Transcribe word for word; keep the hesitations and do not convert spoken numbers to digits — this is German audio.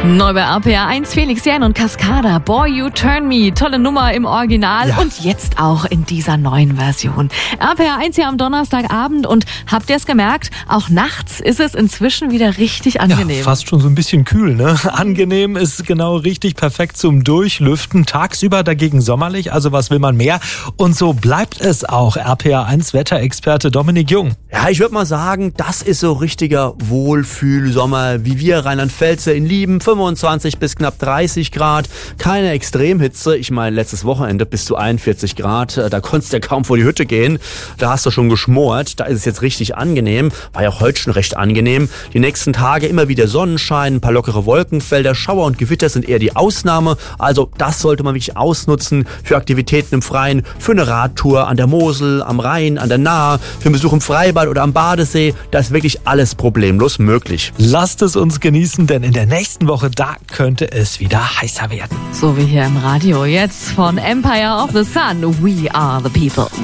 Neu bei R P R eins, Felix Jähn und Cascada, Boy You Turn Me, tolle Nummer im Original ja. und jetzt auch in dieser neuen Version. R P R eins hier am Donnerstagabend und habt ihr es gemerkt, auch nachts ist es inzwischen wieder richtig angenehm. Ja, fast schon so ein bisschen kühl, ne? Angenehm ist genau richtig, perfekt zum Durchlüften, tagsüber dagegen sommerlich, also was will man mehr? Und so bleibt es auch, R P R eins Wetterexperte Dominik Jung. Ja, ich würde mal sagen, das ist so richtiger Wohlfühlsommer, wie wir Rheinland-Pfälzer ihn lieben. fünfundzwanzig bis knapp dreißig Grad, keine Extremhitze. Ich meine, letztes Wochenende bis zu einundvierzig Grad, da konntest du ja kaum vor die Hütte gehen. Da hast du schon geschmort, da ist es jetzt richtig angenehm. War ja auch heute schon recht angenehm. Die nächsten Tage immer wieder Sonnenschein, ein paar lockere Wolkenfelder, Schauer und Gewitter sind eher die Ausnahme. Also das sollte man wirklich ausnutzen für Aktivitäten im Freien, für eine Radtour an der Mosel, am Rhein, an der Nahe, für einen Besuch im Freibad oder am Badesee. Da ist wirklich alles problemlos möglich. Lasst es uns genießen, denn in der nächsten Woche, da könnte es wieder heißer werden. So wie hier im Radio. Jetzt von Empire of the Sun, We Are the People.